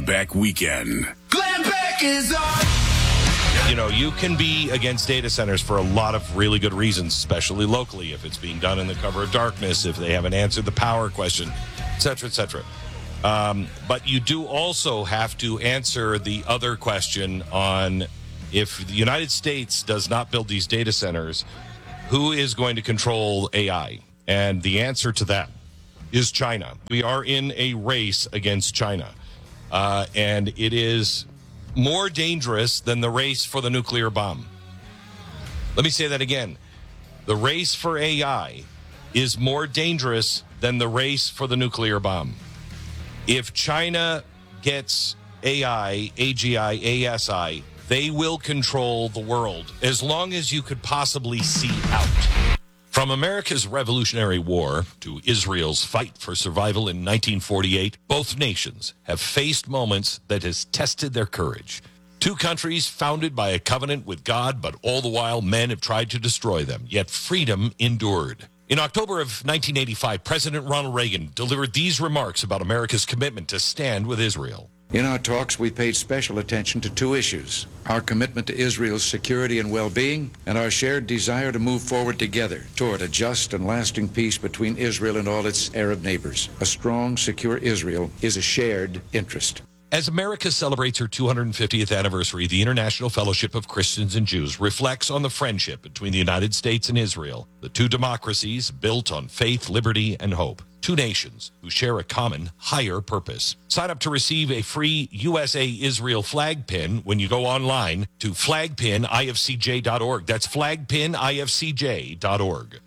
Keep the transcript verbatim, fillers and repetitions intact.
Beck Weekend. Glenn Beck is on. You know, you can be against data centers for a lot of really good reasons, especially locally, if it's being done in the cover of darkness, if they haven't answered the power question, et cetera, et cetera. Um, but you do also have to answer the other question on if the United States does not build these data centers, who is going to control A I? And the answer to that is China. We are in a race against China. Uh, and it is more dangerous than the race for the nuclear bomb. Let me say that again. The race for A I is more dangerous than the race for the nuclear bomb. If China gets A I, A G I, A S I, they will control the world as long as you could possibly see out. From America's Revolutionary War to Israel's fight for survival in nineteen forty-eight, both nations have faced moments that has tested their courage. Two countries founded by a covenant with God, but all the while men have tried to destroy them, yet freedom endured. In October of nineteen eighty-five, President Ronald Reagan delivered these remarks about America's commitment to stand with Israel. In our talks, we paid special attention to two issues: our commitment to Israel's security and well-being, and our shared desire to move forward together toward a just and lasting peace between Israel and all its Arab neighbors. A strong, secure Israel is a shared interest. As America celebrates her two hundred fiftieth anniversary, the International Fellowship of Christians and Jews reflects on the friendship between the United States and Israel, the two democracies built on faith, liberty, and hope. Two nations who share a common, higher purpose. Sign up to receive a free U S A Israel flag pin when you go online to flag pin I F C J dot org. That's flag pin I F C J dot org.